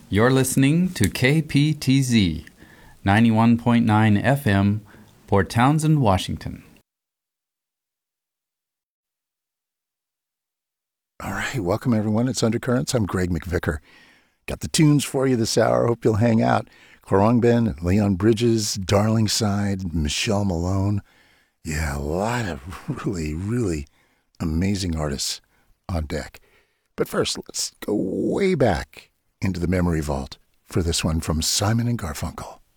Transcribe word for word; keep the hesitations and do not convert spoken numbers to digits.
You're listening to K P T Z, ninety-one point nine F M, Port Townsend, Washington. All right, welcome everyone. It's Undercurrents. I'm Greg McVicker. Got the tunes for you this hour. Hope you'll hang out. Khruangbin, Leon Bridges, Darling Side, Michelle Malone. Yeah, a lot of really, really amazing artists on deck. But first, let's go way back into the memory vault for this one from Simon and Garfunkel.